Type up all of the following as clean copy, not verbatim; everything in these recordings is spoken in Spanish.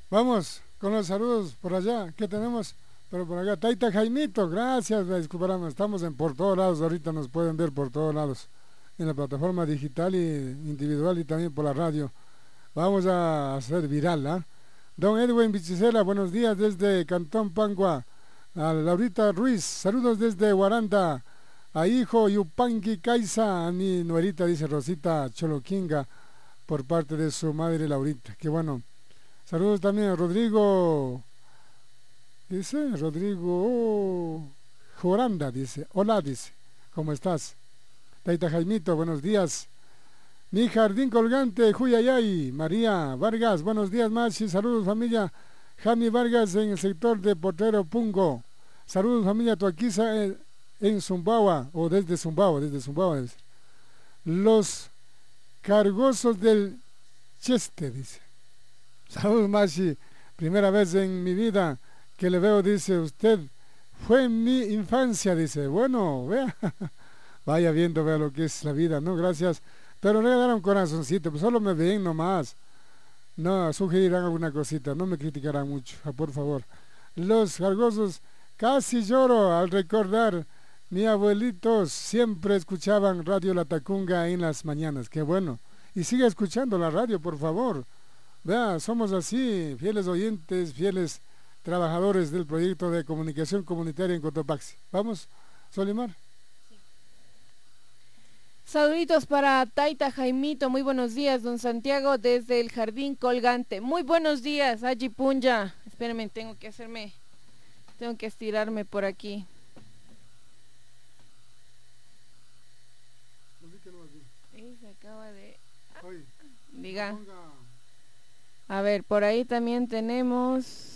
Vamos con los saludos por allá. ¿Qué tenemos? Pero por acá, Taita Jaimito, gracias, me disculparán, estamos por todos lados, ahorita nos pueden ver por todos lados, en la plataforma digital y individual y también por la radio. Vamos a hacer viral, ¿ah? Don Edwin Bicicela, buenos días desde Cantón Pangua. A Laurita Ruiz, saludos desde Guaranda. A hijo Yupanqui Caiza, a mi nuerita, dice Rosita Choloquinga, por parte de su madre Laurita. Qué bueno. Saludos también a Rodrigo, dice Rodrigo Joranda, dice. Hola, dice. ¿Cómo estás? Taita Jaimito, buenos días. Mi jardín colgante, Juyayay, María Vargas, buenos días, Machi, saludos familia, Jami Vargas en el sector de Potrero Pungo, saludos familia Tuaquiza en Zumbawa, o desde Zumbawa, dice. Los cargosos del Cheste, dice. Saludos, Machi, primera vez en mi vida que le veo, dice usted, fue en mi infancia, dice. Bueno, vea, vaya viendo, vea lo que es la vida, ¿no? Gracias. Pero no le darán un corazoncito, pues solo me ven nomás. No, sugerirán alguna cosita, no me criticarán mucho, por favor. Los cargosos, casi lloro al recordar, mis abuelitos siempre escuchaban Radio La Tacunga en las mañanas, qué bueno. Y sigue escuchando la radio, por favor. Vea, somos así, fieles oyentes, fieles trabajadores del proyecto de comunicación comunitaria en Cotopaxi. ¿Vamos, Solimar? Saluditos para Taita Jaimito, muy buenos días, don Santiago, desde el Jardín Colgante. Muy buenos días, Aji Punja. Espérenme, tengo que estirarme por aquí. Se acaba de... Diga. A ver, por ahí también tenemos...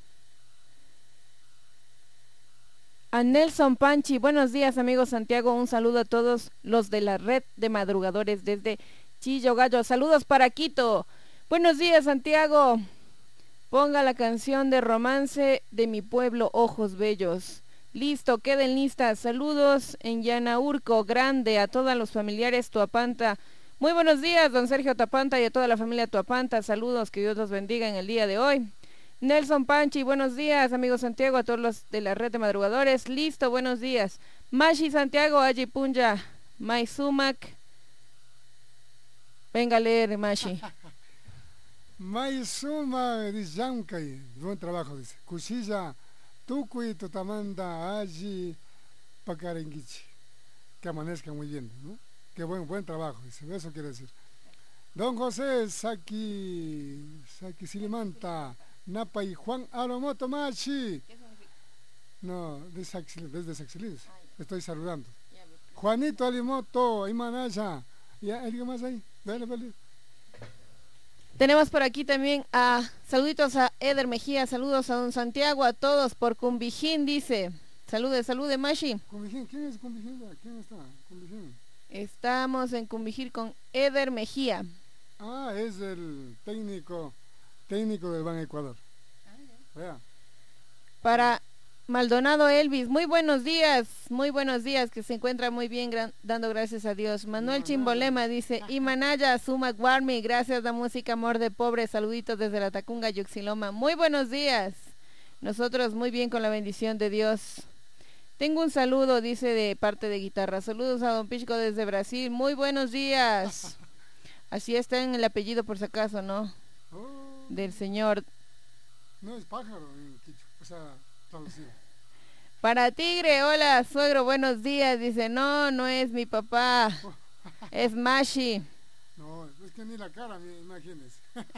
A Nelson Panchi, buenos días amigos Santiago, un saludo a todos los de la red de madrugadores desde Chillo Gallo, saludos para Quito, buenos días Santiago, ponga la canción de romance de mi pueblo, Ojos Bellos, listo, queden listas, saludos en Yanaurco, grande, a todos los familiares Tuapanta, muy buenos días don Sergio Tuapanta y a toda la familia Tuapanta, saludos, que Dios los bendiga en el día de hoy. Nelson Panchi, buenos días, amigo Santiago, a todos los de la red de madrugadores, listo, buenos días. Mashi Santiago, Aji Punja, Mai Sumac, venga a leer, Mashi. Mai Suma, dice Yankay, buen trabajo, dice. Cuchilla, Tucuy, Totamanda, Aji, Pacarenguichi. Que amanezca muy bien, ¿no? Qué buen trabajo, dice, eso quiere decir. Don José, Saki Silimanta. Napa y Juan Aromoto Machi. No, desde Saxilis. Estoy saludando. Juanito Alimoto, Imanaya. ¿Y alguien más ahí? Dale. Tenemos por aquí también saluditos a Eder Mejía, saludos a don Santiago, a todos por Cumbijín, dice. Salude, Mashi. Cumbijín, ¿quién es Cumbijín? ¿Quién está? Cumbijín. Estamos en Cumbijín con Eder Mejía. Ah, es el técnico del Ban Ecuador. Vea. Para Maldonado Elvis, muy buenos días, que se encuentra muy bien, dando gracias a Dios. Manuel Chimbolema dice, Imanaya, Suma Guarmi, gracias a música Amor de Pobre, saluditos desde la Tacunga, Yuxiloma, muy buenos días. Nosotros muy bien con la bendición de Dios. Tengo un saludo, dice, de parte de guitarra. Saludos a don Pichco desde Brasil, muy buenos días. Así está en el apellido por si acaso, ¿no? Del señor. No es pájaro en quicho, o sea, traducido. Para Tigre, hola suegro, buenos días. Dice, no es mi papá, es Mashi. No, es que ni la cara, imagínense.